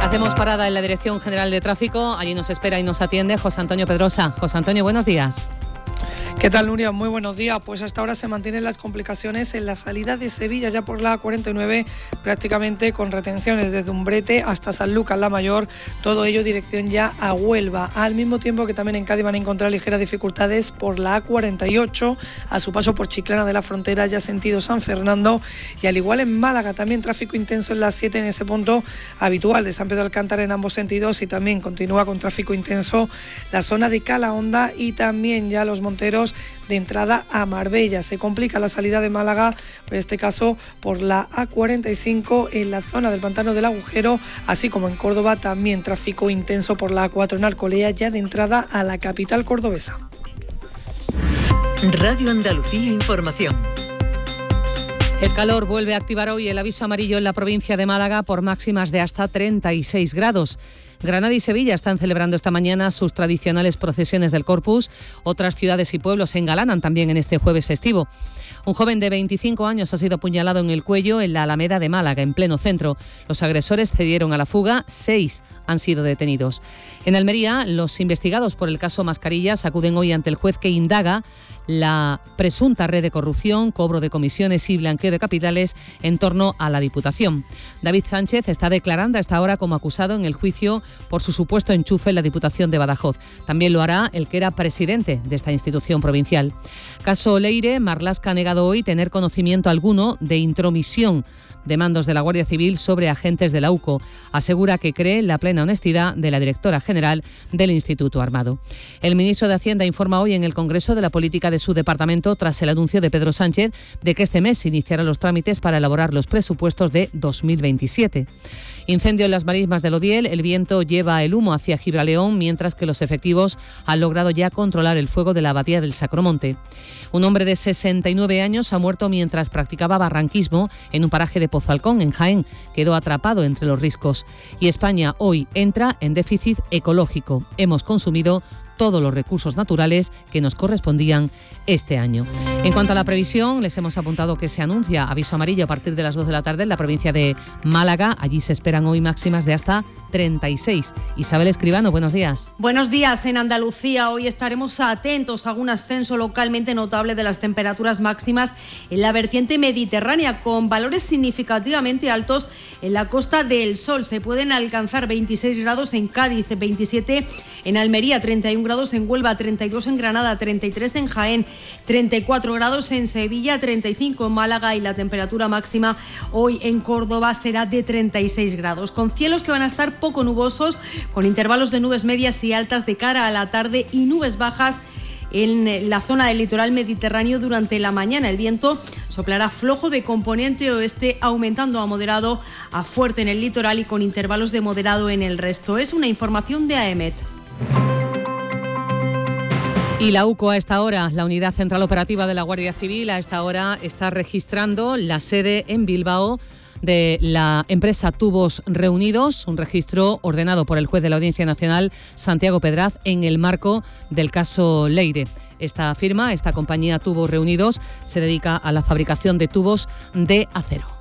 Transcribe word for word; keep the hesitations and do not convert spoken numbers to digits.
Hacemos parada en la Dirección General de Tráfico. Allí nos espera y nos atiende José Antonio Pedrosa. José Antonio, buenos días. ¿Qué tal, Nuria? Muy buenos días. Pues hasta ahora se mantienen las complicaciones en la salida de Sevilla, ya por la A cuarenta y nueve, prácticamente con retenciones desde Umbrete hasta San Lucas la Mayor, todo ello dirección ya a Huelva. Al mismo tiempo que también en Cádiz van a encontrar ligeras dificultades por la A cuarenta y ocho, a su paso por Chiclana de la Frontera, ya sentido San Fernando, y al igual en Málaga también tráfico intenso en la siete, en ese punto habitual de San Pedro de Alcántara en ambos sentidos, y también continúa con tráfico intenso la zona de Calahonda y también ya los Monteros de entrada a Marbella. Se complica la salida de Málaga, en este caso por la A cuarenta y cinco en la zona del Pantano del Agujero, así como en Córdoba también tráfico intenso por la A cuatro en Alcolea, ya de entrada a la capital cordobesa. Radio Andalucía Información. El calor vuelve a activar hoy el aviso amarillo en la provincia de Málaga por máximas de hasta treinta y seis grados. Granada y Sevilla están celebrando esta mañana sus tradicionales procesiones del Corpus. Otras ciudades y pueblos se engalanan también en este jueves festivo. Un joven de veinticinco años ha sido apuñalado en el cuello en la Alameda de Málaga, en pleno centro. Los agresores cedieron a la fuga, seis han sido detenidos. En Almería, los investigados por el caso Mascarillas acuden hoy ante el juez que indaga la presunta red de corrupción, cobro de comisiones y blanqueo de capitales en torno a la Diputación. David Sánchez está declarando a esta hora como acusado en el juicio por su supuesto enchufe en la Diputación de Badajoz. También lo hará el que era presidente de esta institución provincial. Caso Leire, Marlaska ha negado hoy tener conocimiento alguno de intromisión de mandos de la Guardia Civil sobre agentes de la U C O. Asegura que cree en la plena honestidad de la directora general del Instituto Armado. El ministro de Hacienda informa hoy en el Congreso de la política de su departamento tras el anuncio de Pedro Sánchez de que este mes iniciará los trámites para elaborar los presupuestos de dos mil veintisiete. Incendio en las marismas del Odiel, el viento lleva el humo hacia Gibraleón, mientras que los efectivos han logrado ya controlar el fuego de la abadía del Sacromonte. Un hombre de sesenta y nueve años ha muerto mientras practicaba barranquismo en un paraje de Pozalcón, en Jaén. Quedó atrapado entre los riscos. Y España hoy entra en déficit ecológico. Hemos consumido todos los recursos naturales que nos correspondían este año. En cuanto a la previsión, les hemos apuntado que se anuncia aviso amarillo a partir de las dos de la tarde en la provincia de Málaga. Allí se esperan hoy máximas de hasta treinta y seis. Isabel Escribano, buenos días. Buenos días. En Andalucía hoy estaremos atentos a un ascenso localmente notable de las temperaturas máximas en la vertiente mediterránea, con valores significativamente altos en la Costa del Sol. Se pueden alcanzar veintiséis grados en Cádiz, veintisiete en Almería, treinta y uno grados en Huelva, treinta y dos en Granada, treinta y tres en Jaén, treinta y cuatro grados en Sevilla, treinta y cinco en Málaga, y la temperatura máxima hoy en Córdoba será de treinta y seis grados, con cielos que van a estar poco nubosos, con intervalos de nubes medias y altas de cara a la tarde y nubes bajas en la zona del litoral mediterráneo durante la mañana. El viento soplará flojo de componente oeste, aumentando a moderado a fuerte en el litoral y con intervalos de moderado en el resto. Es una información de AEMET. Y la U C O a esta hora, la Unidad Central Operativa de la Guardia Civil, a esta hora está registrando la sede en Bilbao de la empresa Tubos Reunidos, un registro ordenado por el juez de la Audiencia Nacional, Santiago Pedraz, en el marco del caso Leire. Esta firma, esta compañía Tubos Reunidos, se dedica a la fabricación de tubos de acero.